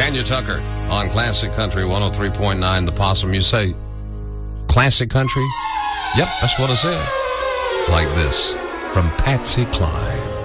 Tanya Tucker on Classic Country 103.9 The Possum. You say, Classic Country? Yep, that's what I said. Like this, from Patsy Cline.